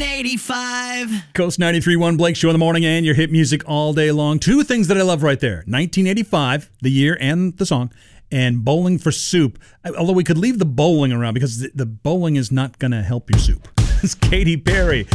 1985. Coast 93.1 Blake Show in the morning and your hit music all day long. Two things that I love right there. 1985, the year and the song, and Bowling for Soup. Although we could leave the bowling around because the bowling is not going to help your soup. It's Katy Perry.